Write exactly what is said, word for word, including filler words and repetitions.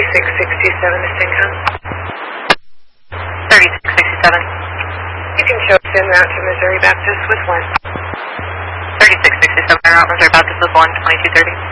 thirty-six sixty-seven to Syncom. thirty-six sixty-seven. You can show us en route to Missouri Baptist with one. thirty-six sixty-seven, en route Missouri Baptist with one, twenty-two thirty.